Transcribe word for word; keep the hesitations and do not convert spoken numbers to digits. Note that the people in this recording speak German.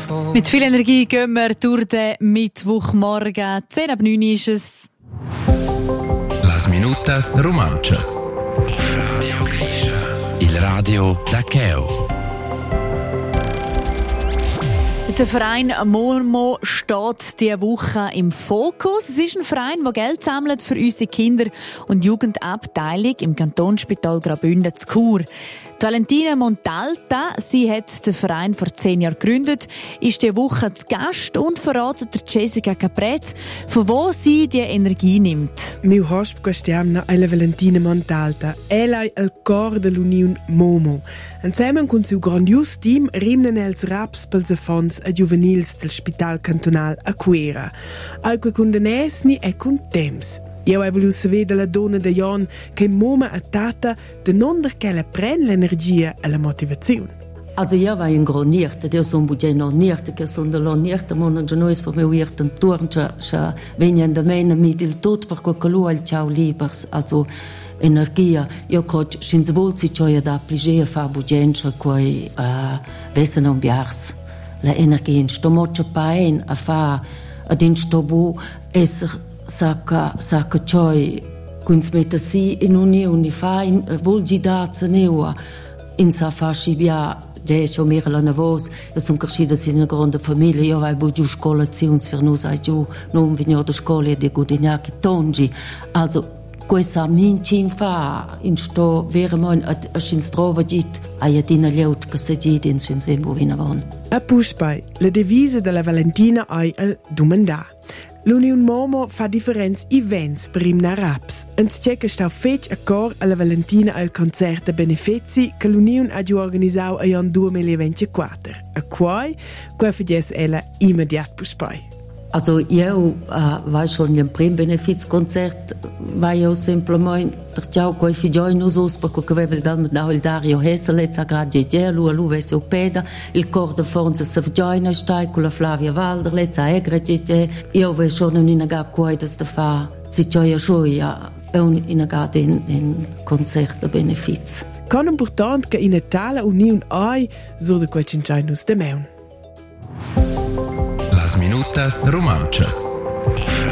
Mit viel Energie gehen wir durch den Mittwochmorgen. zehn ab neun ist es. Las minutas romanchas. Il radio da Cheo. Der Verein Momo steht diese Woche im Fokus. Es ist ein Verein, der Geld sammelt für unsere Kinder- und Jugendabteilung im Kantonsspital Graubünden zu Chur. Die Valentina Montalta, sie hat den Verein vor zehn Jahren gegründet, ist diese Woche zu Gast und verratet der Jessica Caprez, von wo sie die Energie nimmt. Meu hosp quest'anno è la Valentina Montalta. Ella è il cor dell'Unione Momo. Insieme con il suo grandioso team rimnen els raps pels affons a juvenils del Spital Cantonal a Cuera. Alque con denesni e con temps. Io ho voluto sapere dalla donna di Jan che Moma a tata de non che la prende l'energia e la motivazione. Also io vai in gronierte, io sono bugiano nierte, che sono della nierte, ma non c'è noi per me uiert un turn, che vengono da me mit il tot per quel lui al ciao libers, also energia. Io croc sin svolzi cioè da pligea fa bugenza coi uh, vessen un biars. La energia in sto mocha pain a fa ad in sto bu esser Sacca, sacca cioi, kun smetta si in unione fa in volgi dazza neua in sa fasci via de cho mir la navos, io son cresciuta in una grande famiglia, io vai bu giù scolazione se non sai giù non vigno da scuola di gudigna che tongi, also questa mincin fa in sto vere mon a sin strova dit ai adina leut che se dit in sin sembo vina von. A Pushpai, la devise della Valentina è il domandà. L'Unione Momo fa differenze events per i raps. Ens c'è che sta fece a cor alla Valentina al concerto benefici che l'Unione ha già organizzato nel duemilaventiquattro. A quai, qua fagesse ella immediat puspai. Also io uh, vai schon im Prim-Benefiz-Konzert, vai io semplicemente per ciao coi figlioli nusos perché avevo dato il Dario Hesselez a Gradie, lui lui vesse opeda, il cor de Fonse se figlioli stai con la Flavia Walderlez a Egradie, io avevo schon in una gab qua da fa, si gioia gioia e un in gab in in Konzert Benefiz. Con important che in tale unione hai so de quei cincainos de meun. Las minutas romanchas.